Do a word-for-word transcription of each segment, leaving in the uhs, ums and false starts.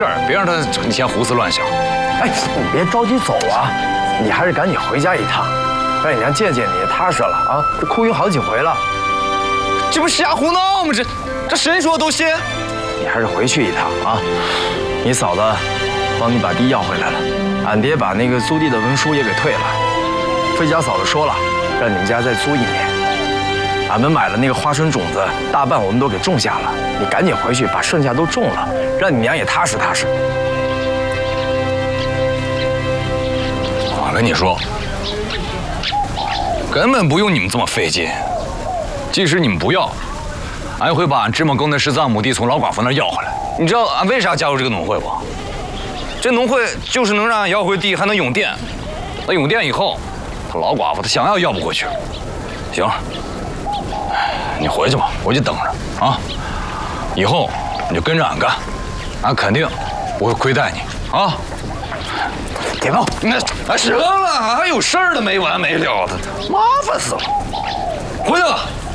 事儿，别让他整天胡思乱想。 哎，你别着急走啊，你还是赶紧回家一趟，让你娘见见你也踏实了啊！这哭晕好几回了， 这不瞎胡闹吗？这这谁说都信？ 你还是回去一趟啊！你嫂子帮你把地要回来了，俺爹把那个租地的文书也给退了。费家嫂子说了，让你们家再租一年。俺们买了那个花生种子，大半我们都给种下了。你赶紧回去把剩下都种了，让你娘也踏实踏实。 我跟你说，根本不用你们这么费劲。即使你们不要，俺也会把俺芝麻沟那十三亩地从老寡妇那儿要回来。你知道俺为啥加入这个农会不？这农会就是能让俺要回地，还能涌电。那涌电以后，他老寡妇她想要要不回去。行，你回去吧，回去等着啊。以后你就跟着俺干，俺肯定不会亏待你啊。别闹！那哎，行了，还有事儿的没完没了的，麻烦死了。回去吧。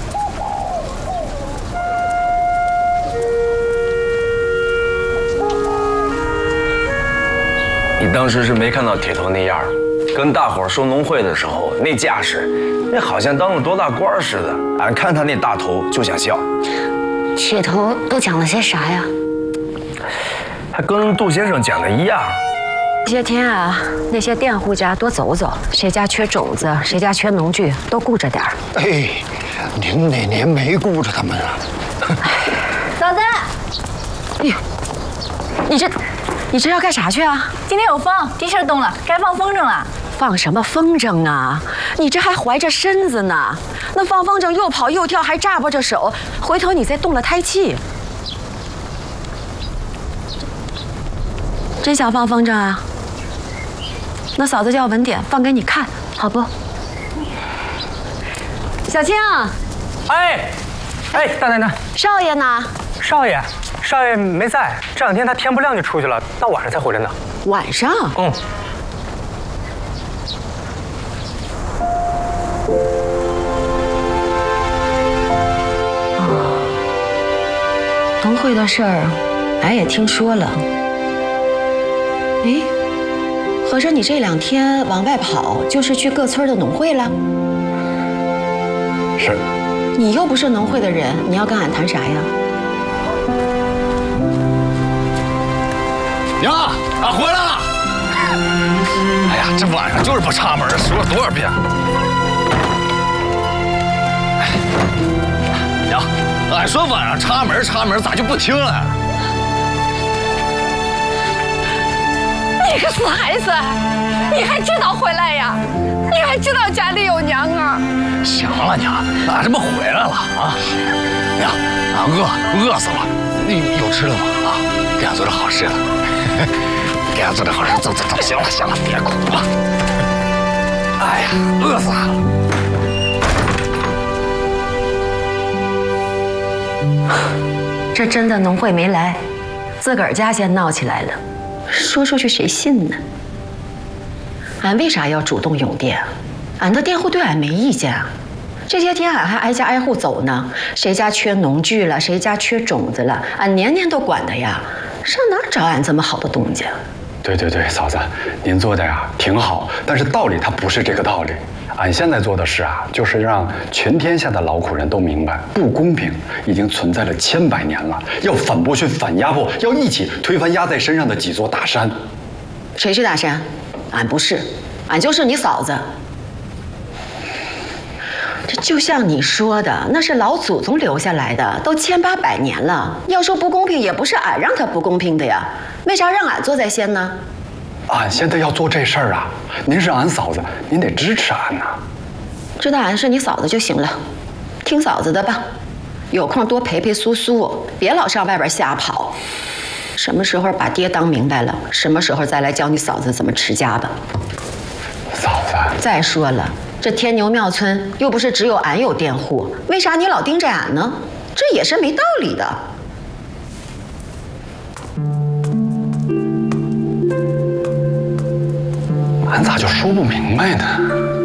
你当时是没看到铁头那样，跟大伙儿说农会的时候那架势，那好像当了多大官似的。俺看他那大头就想笑。 铁头都讲了些啥呀？ 还跟杜先生讲的一样。 这些天啊，那些佃户家多走走，谁家缺种子，谁家缺农具，都顾着点儿。 哎，您哪年没顾着他们啊？ 嫂子，哎呦，你这，你这要干啥去啊？ 今天有风，地气动了，该放风筝了。 放什么风筝啊？你这还怀着身子呢，那放风筝又跑又跳，还扎巴着手，回头你再动了胎气。真想放风筝啊？那嫂子叫文典放给你看，好不？小青， 哎，哎，大奶奶， 少爷呢？ 少爷，少爷没在，这两天他天不亮就出去了，到晚上才回来呢。 晚上？ 嗯。 哦，农会的事儿，俺也听说了。哎，合着你这两天往外跑，就是去各村的农会了？ 是。 你又不是农会的人，你要跟俺谈啥呀？ 娘，俺回来了。哎呀，这晚上就是不插门，说了多少遍。哎，娘，俺说晚上插门插门，咋就不听了？ 你个死孩子，你还知道回来呀？你还知道家里有娘啊？ 行了，娘，俺这不回来了啊！娘，俺饿饿死了，你有吃的吗？啊，给俺做点好吃的，给俺做点好吃的，走走走，行了行了，别哭了。哎呀，饿死俺了！这真的农会没来，自个儿家先闹起来了。说出去谁信呢？俺为啥要主动涌电？俺的佃户对俺没意见啊。这些天俺还挨家挨户走呢，谁家缺农具了，谁家缺种子了，俺年年都管的呀。上哪找俺这么好的东家？ 对对对，嫂子，您做的呀挺好，但是道理它不是这个道理。俺现在做的事啊，就是让全天下的劳苦人都明白，不公平已经存在了千百年了，要反剥削、反压迫，要一起推翻压在身上的几座大山。 谁是大山？俺不是，俺就是你嫂子。这就像你说的，那是老祖宗留下来的，都千八百年了。要说不公平，也不是俺让他不公平的呀，为啥让俺做在先呢？ 俺现在要做这事儿啊，您是俺嫂子，您得支持俺呐。 知道俺是你嫂子就行了，听嫂子的吧。有空多陪陪苏苏，别老上外边瞎跑。什么时候把爹当明白了，什么时候再来教你嫂子怎么持家吧。 嫂子， 再说了，这天牛庙村又不是只有俺有佃户，为啥你老盯着俺呢？这也是没道理的。 俺咋就说不明白呢？